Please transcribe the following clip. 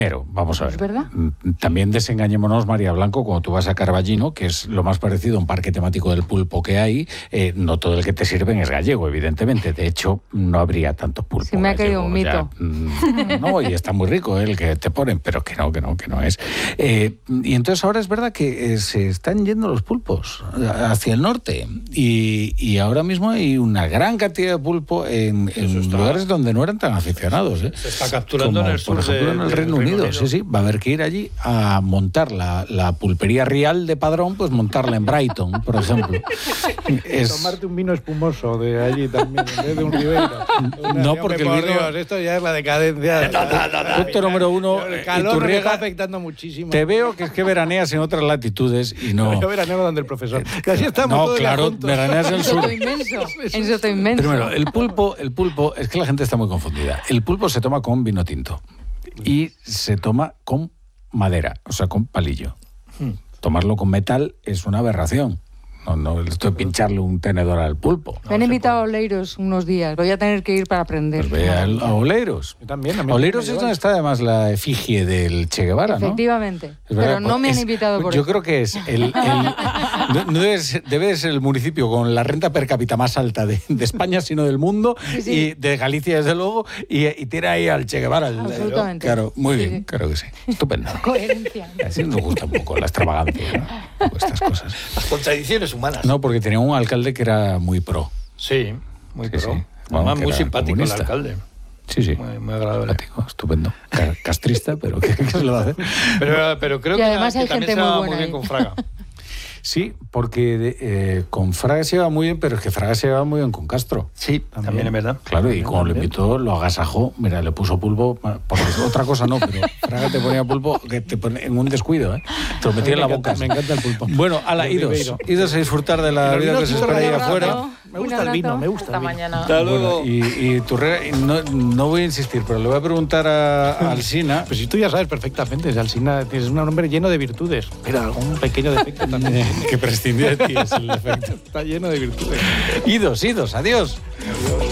Pero, vamos a ver. ¿Es verdad? También desengañémonos, María Blanco, cuando tú vas a Carballino, que es lo más parecido a un parque temático del pulpo que hay, no todo el que te sirven es gallego, evidentemente. De hecho, no habría tanto pulpo. Sí, me ha caído un mito. No, y está muy rico el que te ponen, pero que no es. Y entonces ahora es verdad que se están yendo los pulpos hacia el norte. Y ahora mismo hay una gran cantidad de pulpo en lugares donde no eran tan aficionados. Se está capturando en el sur, por ejemplo, en el Reino Unido. Sí, va a haber que ir allí a montar la pulpería Rial de Padrón, pues montarla en Brighton, por ejemplo. Tomarte un vino espumoso de allí también, en vez de un Ribeiro. No, porque el vino... Dios, esto ya es la decadencia. Punto número uno, el calor me está afectando muchísimo. Te veo que es que veraneas en otras latitudes y no... Yo veraneo donde el profesor. Que así estamos todos claro, juntos. veraneas en el sur. En Soto Inmenso. Primero, el pulpo, es que la gente está muy confundida. El pulpo se toma con vino tinto. Y se toma con madera, o sea, con palillo. Tomarlo con metal es una aberración. No estoy pincharle un tenedor al pulpo. Me han invitado a Oleiros unos días. Voy a tener que ir para aprender. Pues ve a Oleiros. Yo también. Oleiros es donde está además la efigie del Che Guevara, ¿no? Efectivamente. Pero no me han invitado por yo eso. Creo que es debe de ser el municipio con la renta per cápita más alta de España, sino del mundo, Sí. y de Galicia, desde luego, y tiene ahí al Che Guevara. Absolutamente. Claro, muy bien, Sí. claro que sí. Estupendo. Coherencia. Así nos gusta un poco la extravagancia, ¿no? Estas cosas. Las contradicciones humanas. No, porque tenía un alcalde que era muy pro. Sí, muy pro. Sí. Además, Que muy era simpático comunista. el alcalde. Sí. Muy agradable. Simpático, estupendo. Castrista, pero ¿qué se le va a hacer? Pero creo Y además hay también gente se muy va buena muy bien ahí. con Fraga. Sí, porque con Fraga se lleva muy bien, pero es que Fraga se lleva muy bien con Castro. Sí, también es verdad. Claro, y cuando lo invitó, lo agasajó. Mira, le puso pulpo, porque otra cosa no, pero Fraga te ponía pulpo que te pone en un descuido, ¿eh? Te lo metía en la boca. Me encanta el pulpo. Bueno, idos a disfrutar de la vida que se espera ahí afuera. Me gusta el vino, me gusta Hasta el vino. mañana. Hasta luego. Bueno, y tu no voy a insistir, pero le voy a preguntar a Alsina. Pues si tú ya sabes perfectamente, Alsina tienes un hombre lleno de virtudes, pero algún pequeño defecto también. Que prescindió de ti es el efecto. Está lleno de virtudes. Idos, adiós. Adiós.